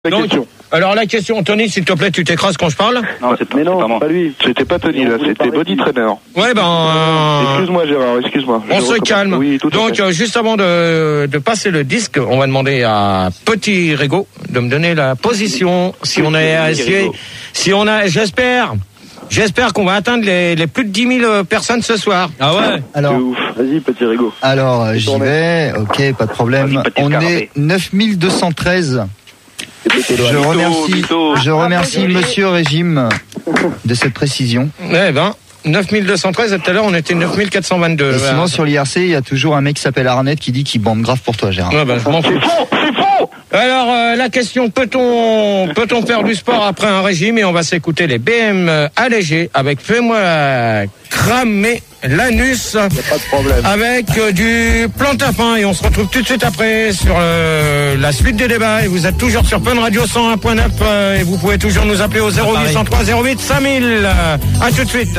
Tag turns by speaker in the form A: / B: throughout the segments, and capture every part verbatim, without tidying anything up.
A: La
B: Donc,
A: question.
B: alors la question, Tony, s'il te plaît, tu t'écrases quand je parle?
C: Non, c'est pas,
A: Mais non,
C: c'est pas moi.
A: pas lui. C'était pas Tony, là, c'était Body Trainer.
B: Ouais, ben... euh,
A: Excuse-moi, Gérard, excuse-moi.
B: On
A: Je
B: se
A: recommence.
B: calme.
A: Oui, tout à
B: Donc,
A: fait.
B: euh, juste avant de, de passer le disque, on va demander à Petit Rigaud de me donner la position. Si on a, si, si on a, j'espère, j'espère qu'on va atteindre les, les plus de dix mille personnes ce soir.
D: Ah ouais.
E: Alors,
A: C'est ouf. Vas-y, petit Rigaud.
E: alors euh, j'y
A: tourné.
E: vais, ok, pas de problème.
C: Vas-y, petit
E: On
C: scarabée.
E: est neuf mille deux cent treize. Je
C: Mytho,
E: remercie,
C: mytho.
E: je remercie Monsieur Régime de cette précision.
B: Eh ben, neuf mille deux cent treize, et tout à l'heure, on était neuf mille quatre cent vingt-deux.
E: Et sinon, sur l'I R C, il y a toujours un mec qui s'appelle Arnett qui dit qu'il bande grave pour toi, Gérard.
B: Ouais, ben, je m'en fous.
A: C'est faux, c'est faux.
B: Alors, euh, la question, peut-on peut-on faire du sport après un régime? Et on va s'écouter les B M euh, allégés avec Fais-moi cramer l'anus.
A: Pas de problème.
B: Avec euh, du plantain et on se retrouve tout de suite après sur euh, la suite des débats. Et vous êtes toujours sur Fun Radio cent un point neuf euh, et vous pouvez toujours nous appeler au zéro huit cent trois zéro huit cinq mille. Euh, à tout de suite.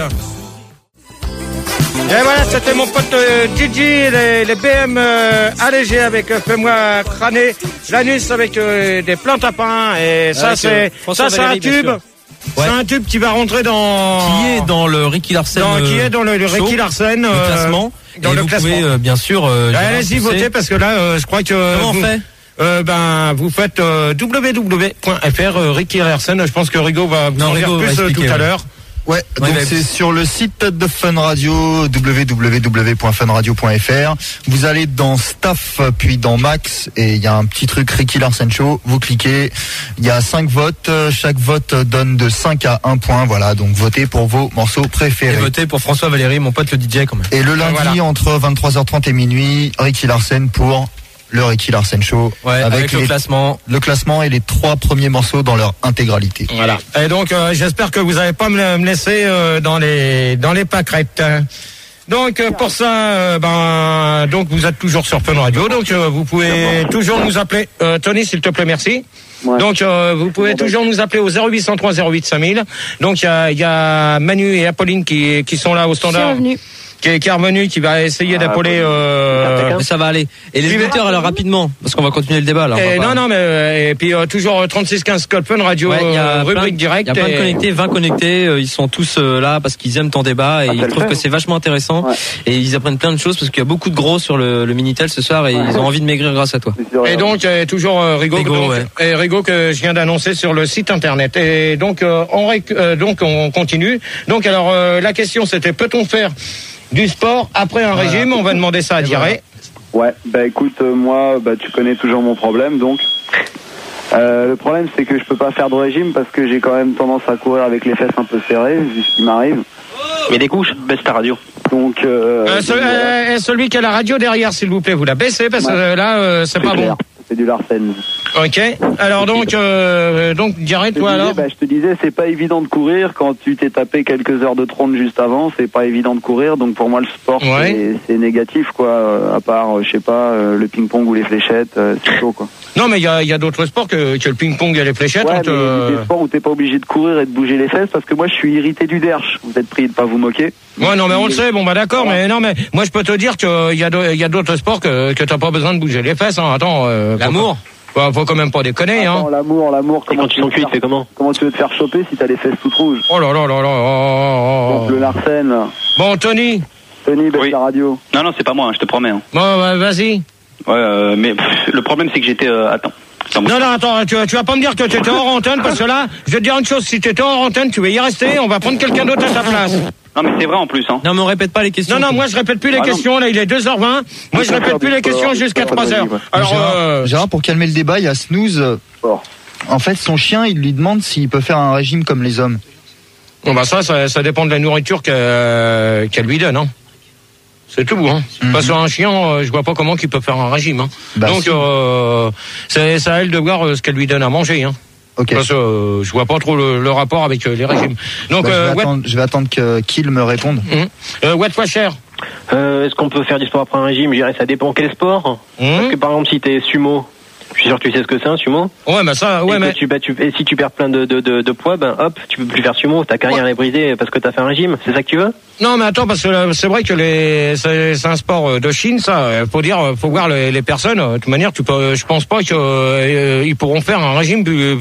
B: Et voilà, c'était mon pote euh, Gigi, les, les B M euh, allégés avec euh, Fais-moi crâner l'anus avec euh, des plantes à pain. Et ça,
D: Avec,
B: c'est
D: euh, François
B: ça, c'est un
D: Valéry, bien
B: tube.
D: sûr.
B: C'est
D: Ouais.
B: un tube qui va rentrer dans
D: Qui est dans le Ricky Larsen
B: dans, qui est dans le, le
D: show,
B: Ricky Larsen
D: le
B: euh,
D: classement.
B: dans
D: et
B: le
D: vous
B: classement.
D: pouvez euh, bien sûr. Euh, Gérard,
B: Allez-y,
D: pousser.
B: votez parce que là, euh, je crois que.
D: Comment on
B: vous,
D: fait
B: euh, Ben, vous faites euh, w w w point f r euh, Ricky Larsen. Je pense que Rigaud va vous
D: Non,
B: en dire
D: Rigaud va
B: plus euh,
D: expliquer,
B: tout à
D: ouais.
B: l'heure.
E: Ouais,
D: Ouais,
E: donc
D: bah,
E: c'est sur le site de Fun Radio, w w w point fun radio point f r. Vous allez dans Staff, puis dans Max, et il y a un petit truc Ricky Larsen Show. Vous cliquez, il y a cinq votes. Chaque vote donne de cinq à un point. Voilà, donc votez pour vos morceaux
D: Et
E: préférés.
D: votez pour François Valéry, mon pote le D J quand même.
E: Et le lundi,
B: Voilà.
E: entre vingt-trois heures trente et minuit, Ricky Larsen pour le Ricky Larsen Show.
D: Ouais, avec, le
E: les-
D: classement.
E: le classement et les trois premiers morceaux dans leur intégralité.
B: Voilà. Et donc, euh, j'espère que vous n'allez pas me, me laisser euh, dans les dans les pâquerettes. Donc euh, pour ça, euh, ben donc vous êtes toujours sur Fun Radio, donc euh, vous pouvez toujours nous appeler. Euh, Tony, s'il te plaît, merci.
A: Ouais.
B: Donc euh, vous pouvez toujours nous appeler au zéro huit cent trois zéro huit cinq mille. Donc il y a, il y a Manu et Apolline qui qui sont là au standard.
F: Bienvenue.
B: Qui est, qui est revenu, qui va essayer d'appeler. Euh,
D: Mais ça va aller. Et les
B: Suivez-
D: auditeurs alors rapidement, parce qu'on va continuer le débat là. on
B: et
D: va pas-
B: non, non, mais euh, et puis euh, toujours trente-six quinze Code Fun Radio,
D: Ouais, il y a
B: euh,
D: plein,
B: rubrique directe.
D: il y a plein de
B: et-
D: connectés, vingt connectés, euh, ils sont tous euh, là parce qu'ils aiment ton débat et
A: Ah,
D: ils
A: ça le
D: trouvent
A: fait,
D: que
A: hein.
D: c'est vachement intéressant
A: Ouais.
D: et ils apprennent plein de choses parce qu'il y a beaucoup de gros sur le, le Minitel ce soir et ils ont envie de maigrir grâce à toi.
A: C'est sûr,
B: Et donc euh, toujours euh, Rigaud,
D: Rigaud,
B: donc,
D: ouais.
B: et Rigaud que je viens d'annoncer sur le site internet. Et donc euh, on réc- euh, donc on continue. Donc alors euh, la question c'était peut-on faire du sport après un régime? On va demander ça à Diré.
C: Ouais, bah écoute, euh, moi, bah tu connais toujours mon problème, donc. Euh, le problème, c'est que je peux pas faire de régime parce que j'ai quand même tendance à courir avec les fesses un peu serrées, vu ce qui m'arrive.
G: Il y a des couches, baisse ta radio.
C: Donc, euh,
B: Euh, ce- euh, celui qui a la radio derrière, s'il vous plaît, vous la baissez parce que
C: Ouais.
B: euh, là euh, c'est
C: c'est
B: pas
C: clair,
B: bon.
C: c'est du Larsen.
B: Ok. Alors donc euh, donc Diré,
C: Je te
B: toi
C: disais,
B: alors.
C: bah, je te disais, c'est pas évident de courir quand tu t'es tapé quelques heures de trône juste avant. C'est pas évident de courir, donc pour moi le sport
B: Ouais.
C: c'est, c'est négatif quoi. euh, À part, euh, je sais pas, euh, le ping-pong ou les fléchettes, euh, c'est chaud quoi.
B: Non mais il y a, il y a d'autres sports que, que le ping-pong et les fléchettes.
C: Ouais,
B: on te-
C: mais des sports où t'es pas obligé de courir et de bouger les fesses parce que moi je suis irrité du derche. Vous êtes pris de pas vous moquer.
B: Ouais, non, mais on le sait, bon, bah d'accord, mais non, mais moi je peux te dire qu'il y a de- il y a d'autres sports que, que t'as pas besoin de bouger les fesses, hein. Attends. Euh, faut-
D: L'amour.
B: Faut, faut quand même pas déconner, hein.
C: Attends, l'amour, l'amour.
G: Et
C: Comment
G: quand
C: tu
G: tu
C: veux
G: sens
C: te
G: cuit,
C: faire-
G: tu fais comment?
C: Comment tu veux te faire choper si t'as les fesses toutes rouges?
B: Oh là là là là. oh, oh,
C: Donc
B: oh.
C: le Larsen, là.
B: Bon, Tony.
C: Tony, baisse
G: Oui.
C: la radio.
G: Non, non, c'est pas moi, hein, je te promets. Hein.
B: Bon, bah, vas-y.
G: Ouais, euh, mais pff, le problème, c'est que j'étais. Euh, attends. Attends,
B: Non, non, attends, tu, tu vas pas me dire que tu étais hors antenne, parce que là, je vais te dire une chose, si tu étais hors antenne, tu vas y rester, on va prendre quelqu'un d'autre à ta place.
G: Non, mais c'est vrai en plus. Hein.
D: Non mais on répète pas les questions.
B: Non, non, moi je répète plus les
G: Ah, non.
B: questions, là il est deux heures vingt, moi je répète plus les questions jusqu'à trois heures. Alors,
E: Gérard,
B: euh,
E: Gérard, pour calmer le débat, il y a Snooze.
C: Fort.
E: En fait, son chien, il lui demande s'il peut faire un régime comme les hommes.
B: bon, bah ça, ça, ça dépend de la nourriture qu'elle qu'elle lui donne, hein. C'est tout, hein.
E: Mhm.
B: Parce qu'un chien, euh, je vois pas comment il peut faire un régime, hein.
E: Bah,
B: Donc,
E: si.
B: euh, c'est c'est à elle de voir euh, ce qu'elle lui donne à manger, hein.
E: Ok.
B: Parce que euh, je vois pas trop le, le rapport avec euh, les régimes. Donc,
E: Bah, je,
B: euh,
E: vais
B: what,
E: attendre, je vais attendre que qu'il me réponde.
B: Mhm. euh, what Washer.
G: Euh, Est-ce qu'on peut faire du sport après un régime? Je dirais ça dépend quel sport.
B: Mhm.
G: Parce que par exemple, si t'es sumo,
F: Je suis sûr que tu sais ce que c'est un sumo.
B: Ouais, bah ça, ouais,
F: et
B: mais
F: tu, bah, tu, et si tu perds plein de, de, de, de poids, ben hop, tu peux plus faire sumo. Ta carrière est brisée parce que t'as fait un régime. C'est ça que tu veux?
B: non, mais attends, parce que euh, c'est vrai que les, c'est, c'est un sport euh, de Chine, ça. euh, Faut dire, euh, faut voir les, les personnes. De toute manière, tu peux, je pense pas qu'ils pourront faire un régime.